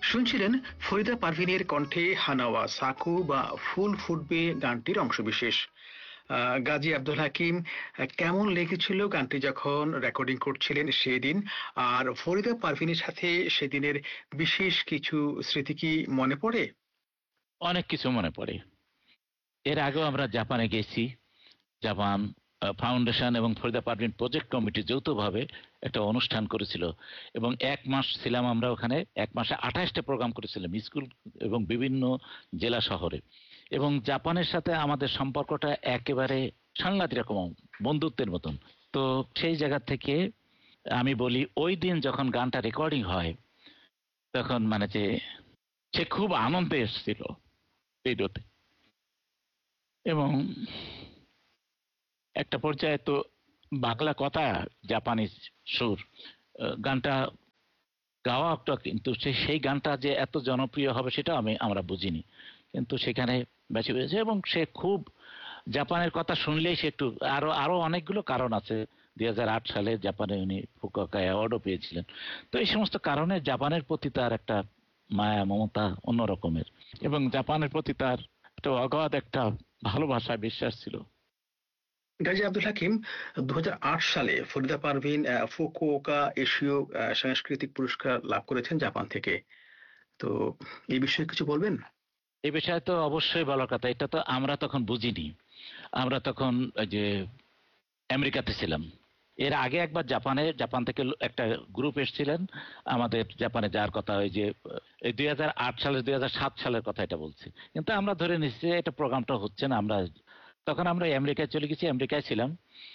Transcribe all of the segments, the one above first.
শুনছিলেন ফরিদা পারভিনের কণ্ঠে হানাওয়া সাকু বা ফুল ফুটবে গানটির অংশবিশেষ। গাজী আব্দুল হাকিম, কেমন লেগেছিল গানটি যখন রেকর্ডিং করছিলেন সেদিন? আর ফরিদা পারভিনের সাথে সেদিনের বিশেষ কিছু স্মৃতি কি মনে পড়ে? অনেক কিছু মনে পড়ে। এর আগেও আমরা জাপানে গেছি। জাপান ফাউন্ডেশন এবং ফরিদা পারভিন প্রজেক্ট কমিটি যৌথভাবে একটা অনুষ্ঠান করেছিল এবং 1 মাস ছিলাম আমরা ওখানে। 1 মাসে 28টা প্রোগ্রাম করেছিলাম স্কুল এবং বিভিন্ন জেলা শহরে। এবং জাপানের সাথে আমাদের সম্পর্কটা একেবারে সাংঘাতিক রকম বন্ধুত্বের মতন। তো সেই জায়গা থেকে আমি বলি, ওই দিন যখন গানটা রেকর্ডিং হয় তখন মানে যে সে খুব আনন্দে এসেছিল রেডিওতে। এবং একটা পর্যায়ে তো বাংলা কথা জাপানিজ সুর, গানটা গাওয়া একটা, কিন্তু সেই গানটা যে এত জনপ্রিয় হবে সেটা আমরা বুঝিনি, কিন্তু সেখানে বেঁচে পেয়েছে। এবং সে খুব জাপানের কথা শুনলেই সে একটু আরো আরো অনেকগুলো কারণ আছে। 2008 সালে জাপানে উনি ফুকুওকা অ্যাওয়ার্ডও পেয়েছিলেন। তো এই সমস্ত কারণে জাপানের প্রতি তার একটা মায়া মমতা অন্য রকমের, এবং জাপানের প্রতি তার একটা অগাধ একটা ভালোবাসা বিশ্বাস ছিল। গাজী আব্দুল হাকিম, 2008 সালে ফরিদা পারভিন ফুকুওকা এশীয় সাংস্কৃতিক পুরস্কার লাভ করেছেন জাপান থেকে। তো এই বিষয়ে কিছু বলবেন? এই বিষয়ে তো অবশ্যই বলার কথা। এটা তো আমরা তখন বুঝিনি। আমরা তখন ওই যে আমেরিকাতে ছিলাম। এর আগে একবার জাপান থেকে একটা গ্রুপ এসেছিলেন আমাদের জাপানে যাওয়ার কথা। ওই যে এই 2008 সালের 2007 সালের কথা এটা বলছি। কিন্তু আমরা ধরে নিচ্ছি যে এটা প্রোগ্রামটা হচ্ছে না। তখন আমরা আমেরিকায় চলে গেছি, আমেরিকায় ছিলাম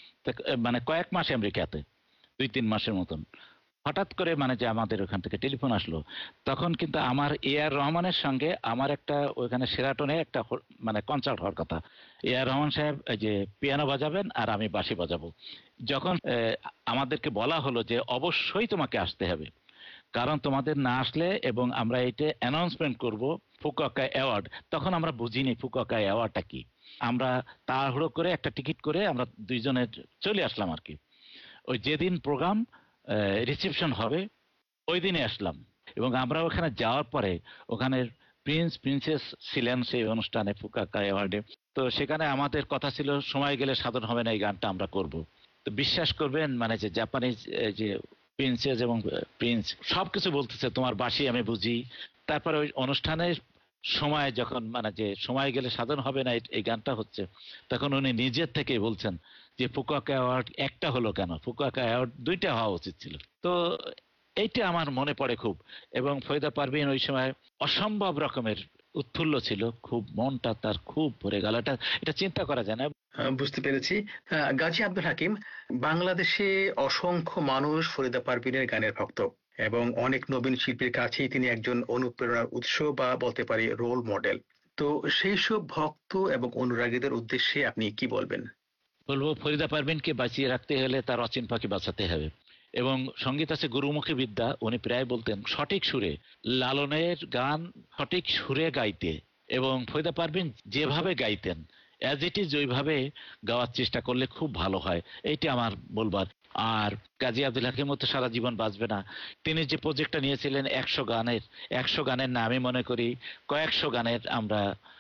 মানে কয়েক মাস আমেরিকাতে, 2-3 মাসের মতন। হঠাৎ করে মানে যে আমাদের ওখান থেকে টেলিফোন আসলো। তখন কিন্তু আমার রহমানের সঙ্গে আমার একটা ওইখানে সেরাটনে একটা মানে কনসার্ট হওয়ার কথা। রহমান সাহেব এই যে পিয়ানো বাজাবেন আর আমি বাঁশি বাজাবো। যখন আমাদেরকে বলা হলো যে অবশ্যই তোমাকে আসতে হবে, কারণ তোমাদের না আসলে এবং আমরা এটা অ্যানাউন্সমেন্ট করব ফুকুওকা অ্যাওয়ার্ড, তখন আমরা বুঝিনি ফুকুওকা অ্যাওয়ার্ডটা কি। আমরা তাড়াহুড়ো করে একটা টিকিট করে আমরা দুইজনে চলে আসলাম আর কি। ওই যেদিন প্রোগ্রাম রিসেপশন হবে ওই দিনে আসলাম। এবং আমরা ওখানে যাওয়ার পরে ওখানের প্রিন্সেস ছিলেন সেই অনুষ্ঠানে ফুকুওকা অ্যাওয়ার্ডে। তো সেখানে আমাদের কথা ছিল সময় গেলে সাধন হবে না, এই গানটা আমরা করব। তো বিশ্বাস করবেন মানে যে জাপানিজ যে প্রিন্সেস এবং প্রিন্স সবকিছু বলতেছে তোমার বাঁশি আমি বুঝি। তারপরে ওই অনুষ্ঠানের সময় যখন মানে যে সময় গেলে সাধন হবে না এই গানটা হচ্ছে, তখন উনি নিজের থেকে বলছেন যে ফুকুওকা অ্যাওয়ার্ড একটা হলো কেন, ফুকুওকা অ্যাওয়ার্ড 2টা হওয়া উচিত ছিল। তো এইটা আমার মনে পড়ে খুব। এবং ফরিদা পারভিন ওই সময় অসম্ভব রকমের উৎফুল্ল ছিল, খুব মনটা তার খুব ভরে গেল। এটা চিন্তা করা যায় না। বুঝতে পেরেছি। গাজী আব্দুল হাকিম, বাংলাদেশে অসংখ্য মানুষ ফরিদা পারভিনের গানের ভক্ত এবং অনেক নবীন শিল্পীর কাছেই তিনি একজন অনুপ্রেরণার উৎস বা বলতে পারি রোল মডেল। তো সেই সব ভক্ত এবং অনুরাগীদের উদ্দেশ্যে আপনি কি বলবেন? বলবো ফরিদা পারভিনকে বাঁচিয়ে রাখতে হলে তার অচিন পাখি বাঁচাতে হবে। এবং সঙ্গীত আছে গুরুমুখী বিদ্যা। উনি প্রায় বলতেন সঠিক সুরে লালনের গান সঠিক সুরে গাইতে, এবং ফরিদা পারভিন যেভাবে গাইতেন অ্যাজ ইট ইজ ওইভাবে গাওয়ার চেষ্টা করলে খুব ভালো হয়, এইটা আমার বলবার। আর গাজী আব্দুল হাকিম তো সারা জীবন বাঁচবে না। তিনি যে প্রজেক্টটা নিয়েছিলেন 100 গানের না, আমি মনে করি কয়েকশো গানের আমরা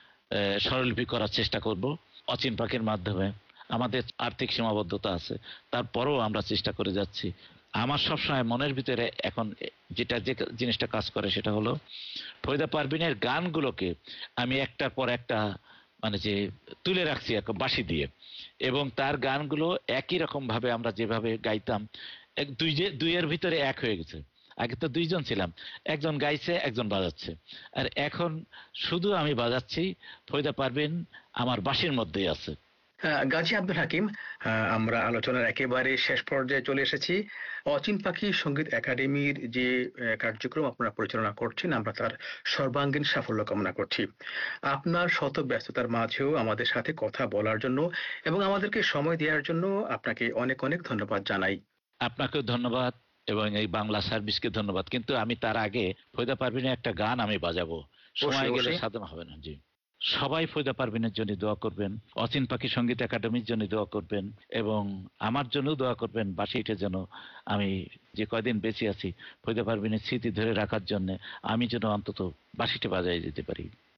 স্বরলিপি করার চেষ্টা করব অচিন পাখির মাধ্যমে। আমাদের আর্থিক সীমাবদ্ধতা আছে, তারপরেও আমরা চেষ্টা করে যাচ্ছি। আমার সবসময় মনের ভিতরে এখন যে জিনিসটা কাজ করে সেটা হলো ফরিদা পারভিনের গানগুলোকে আমি একটার পর একটা মানে যে তুলে রাখছি এখন বাঁশি দিয়ে। এবং তার গানগুলো একই রকম ভাবে আমরা যেভাবে গাইতাম দুইয়ের ভিতরে এক হয়ে গেছে। আগে তো দুইজন ছিলাম, একজন গাইছে একজন বাজাচ্ছে, আর এখন শুধু আমি বাজাচ্ছি, ফরিদা পারভিন আমার বাঁশির মধ্যেই আছে। গাজী আব্দুল হাকিম, আমরা আলোচনার একেবারে শেষ পর্যায়ে চলে এসেছি। অচিন পাখি সঙ্গীত একাডেমির যে কার্যক্রম আপনারা পরিচালনা করছেন, আমরা তার সর্বাঙ্গীন সাফল্য কামনা করছি। আপনার শত ব্যস্ততার মাঝেও আমাদের সাথে কথা বলার জন্য এবং আমাদেরকে সময় দেওয়ার জন্য আপনাকে অনেক অনেক ধন্যবাদ জানাই। আপনাকেও ধন্যবাদ এবং এই বাংলা সার্ভিসকে ধন্যবাদ। কিন্তু আমি তার আগে ফরিদা পারভিনের একটা গান আমি বাজাবো, সময় গেলে সাধন হবে না। জি। সবাই ফয়দা পারভিনের জন্য দোয়া করবেন, অচিন পাখি সঙ্গীত একাডেমির জন্য দোয়া করবেন এবং আমার জন্য দোয়া করবেন। বাঁশিটা যেন আমি যে কয়দিন বেঁচে আছি ফয়দা পারভিনের স্মৃতি ধরে রাখার জন্য আমি যেন অন্তত বাঁশিটা বাজায় যেতে পারি।